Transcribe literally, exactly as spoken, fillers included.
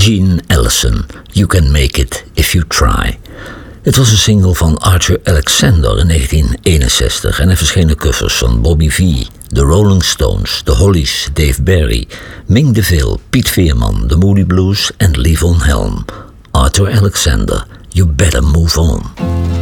Gene Allison, You Can Make It If You Try. Het was een single van Arthur Alexander in negentien eenenzestig en er verschenen covers van Bobby Vee, The Rolling Stones, The Hollies, Dave Berry, Ming DeVille, Piet Veerman, The Moody Blues en Levon Helm. Arthur Alexander, You Better Move On.